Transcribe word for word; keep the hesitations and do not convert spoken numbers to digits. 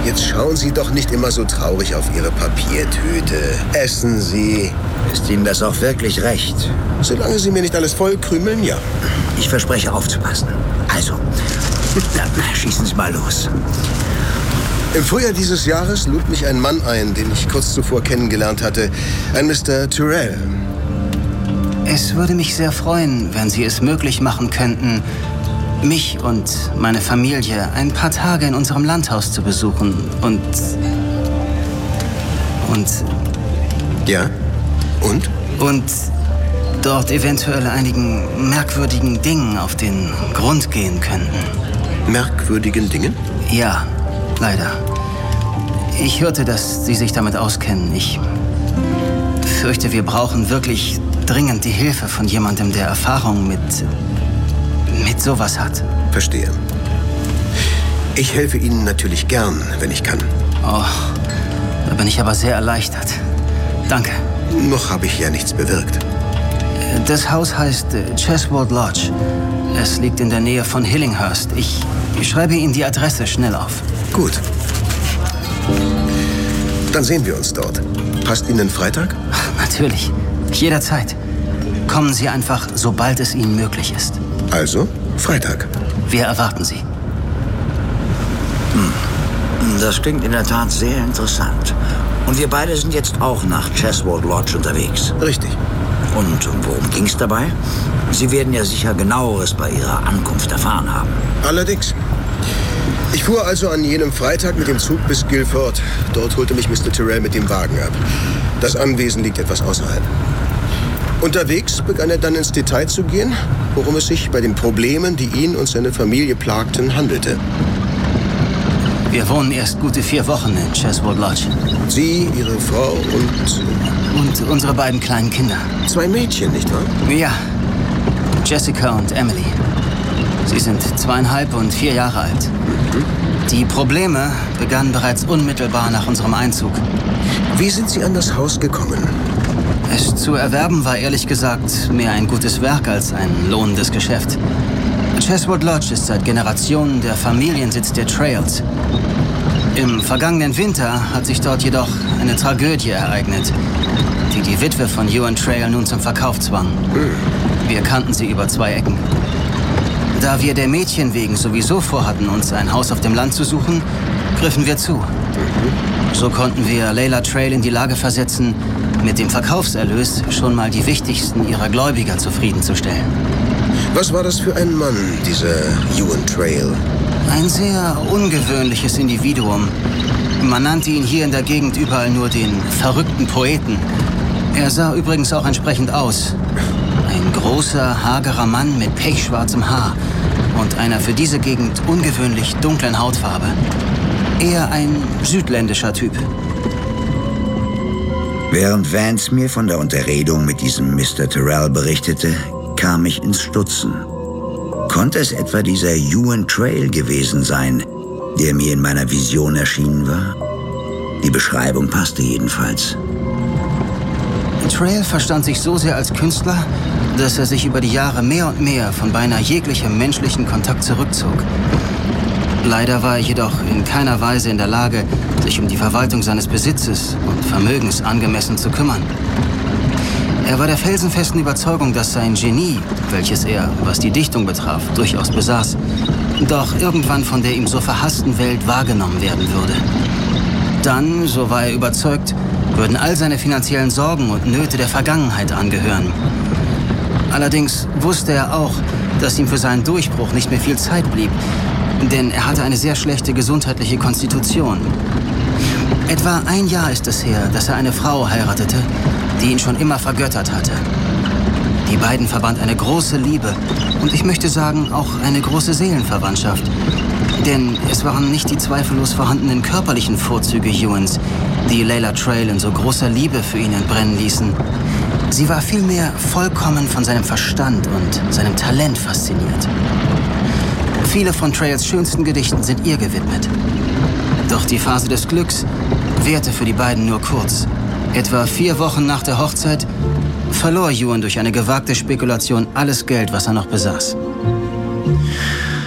Jetzt schauen Sie doch nicht immer so traurig auf Ihre Papiertüte. Essen Sie. Ist Ihnen das auch wirklich recht? Solange Sie mir nicht alles vollkrümeln, ja. Ich verspreche aufzupassen. Also, dann schießen Sie mal los. Im Frühjahr dieses Jahres lud mich ein Mann ein, den ich kurz zuvor kennengelernt hatte. Ein Mister Tyrrell. Es würde mich sehr freuen, wenn Sie es möglich machen könnten, mich und meine Familie ein paar Tage in unserem Landhaus zu besuchen und... und... Ja? Und? Und dort eventuell einigen merkwürdigen Dingen auf den Grund gehen könnten. Merkwürdigen Dingen? Ja, leider. Ich hörte, dass Sie sich damit auskennen. Ich fürchte, wir brauchen wirklich dringend die Hilfe von jemandem, der Erfahrung mit... mit sowas hat. Verstehe. Ich helfe Ihnen natürlich gern, wenn ich kann. Oh, da bin ich aber sehr erleichtert. Danke. Noch habe ich ja nichts bewirkt. Das Haus heißt Cheswold Lodge. Es liegt in der Nähe von Hillinghurst. Ich, ich schreibe Ihnen die Adresse schnell auf. Gut. Dann sehen wir uns dort. Passt Ihnen Freitag? Natürlich. Jederzeit. Kommen Sie einfach, sobald es Ihnen möglich ist. Also, Freitag. Wir erwarten Sie. Hm. Das klingt in der Tat sehr interessant. Und wir beide sind jetzt auch nach Cheswold Lodge unterwegs. Richtig. Und worum ging's dabei? Sie werden ja sicher Genaueres bei Ihrer Ankunft erfahren haben. Allerdings. Ich fuhr also an jenem Freitag mit dem Zug bis Guildford. Dort holte mich Mister Tyrrell mit dem Wagen ab. Das Anwesen liegt etwas außerhalb. Unterwegs begann er dann ins Detail zu gehen, worum es sich bei den Problemen, die ihn und seine Familie plagten, handelte. Wir wohnen erst gute vier Wochen in Cheswold Lodge. Sie, Ihre Frau und... Und unsere beiden kleinen Kinder. Zwei Mädchen, nicht wahr? Ja. Jessica und Emily. Sie sind zweieinhalb und vier Jahre alt. Mhm. Die Probleme begannen bereits unmittelbar nach unserem Einzug. Wie sind Sie an das Haus gekommen? Es zu erwerben war ehrlich gesagt mehr ein gutes Werk als ein lohnendes Geschäft. Cheswold Lodge ist seit Generationen der Familiensitz der Trails. Im vergangenen Winter hat sich dort jedoch eine Tragödie ereignet, die die Witwe von Ewan Trail nun zum Verkauf zwang. Wir kannten sie über zwei Ecken. Da wir der Mädchen wegen sowieso vorhatten, uns ein Haus auf dem Land zu suchen, griffen wir zu. So konnten wir Layla Trail in die Lage versetzen, mit dem Verkaufserlös schon mal die wichtigsten ihrer Gläubiger zufriedenzustellen. Was war das für ein Mann, dieser Ewan Trail? Ein sehr ungewöhnliches Individuum. Man nannte ihn hier in der Gegend überall nur den verrückten Poeten. Er sah übrigens auch entsprechend aus. Ein großer, hagerer Mann mit pechschwarzem Haar und einer für diese Gegend ungewöhnlich dunklen Hautfarbe. Eher ein südländischer Typ. Während Vance mir von der Unterredung mit diesem Mister Tyrrell berichtete, kam ich ins Stutzen. Konnte es etwa dieser Ewan Trail gewesen sein, der mir in meiner Vision erschienen war? Die Beschreibung passte jedenfalls. Trail verstand sich so sehr als Künstler, dass er sich über die Jahre mehr und mehr von beinahe jeglichem menschlichen Kontakt zurückzog. Leider war er jedoch in keiner Weise in der Lage, sich um die Verwaltung seines Besitzes und Vermögens angemessen zu kümmern. Er war der felsenfesten Überzeugung, dass sein Genie, welches er, was die Dichtung betraf, durchaus besaß, doch irgendwann von der ihm so verhassten Welt wahrgenommen werden würde. Dann, so war er überzeugt, würden all seine finanziellen Sorgen und Nöte der Vergangenheit angehören. Allerdings wusste er auch, dass ihm für seinen Durchbruch nicht mehr viel Zeit blieb, denn er hatte eine sehr schlechte gesundheitliche Konstitution. Etwa ein Jahr ist es her, dass er eine Frau heiratete, die ihn schon immer vergöttert hatte. Die beiden verband eine große Liebe und ich möchte sagen, auch eine große Seelenverwandtschaft. Denn es waren nicht die zweifellos vorhandenen körperlichen Vorzüge Ewans, die Layla Trail in so großer Liebe für ihn entbrennen ließen. Sie war vielmehr vollkommen von seinem Verstand und seinem Talent fasziniert. Viele von Trails schönsten Gedichten sind ihr gewidmet. Doch die Phase des Glücks währte für die beiden nur kurz. Etwa vier Wochen nach der Hochzeit verlor Ewan durch eine gewagte Spekulation alles Geld, was er noch besaß.